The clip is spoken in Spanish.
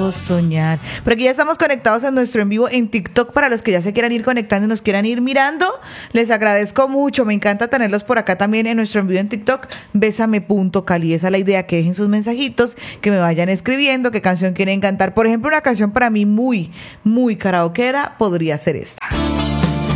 puedo soñar. Por aquí ya estamos conectados en nuestro en vivo en TikTok para los que ya se quieran ir conectando y nos quieran ir mirando. Les agradezco mucho, me encanta tenerlos por acá también en nuestro en vivo en TikTok, bésame.cali. Esa es la idea, que dejen sus mensajitos, que me vayan escribiendo qué canción quieren cantar. Por ejemplo, una canción para mí muy, muy karaokeera podría ser esta.